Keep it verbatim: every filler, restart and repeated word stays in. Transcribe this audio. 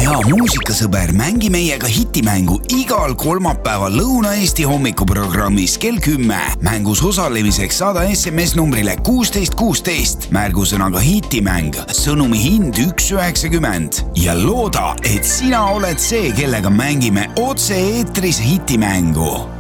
ja muusikasõber, mängi meiega hitimängu igal kolmapäeval Lõuna-Eesti hommikuprogrammis kell kümme. Mängus osalemiseks saada S M S numbrile kuusteist kuusteist, märgusõnaga hitimäng, sõnumi hind üks üheksakümmend ja looda, et sina oled see, kellega mängime otse eetris hitimängu.